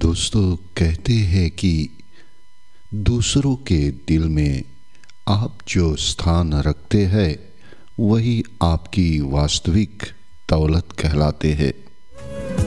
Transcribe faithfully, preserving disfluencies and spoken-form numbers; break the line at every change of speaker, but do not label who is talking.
दोस्तों, कहते हैं कि दूसरों के दिल में आप जो स्थान रखते हैं वही आपकी वास्तविक दौलत कहलाते हैं।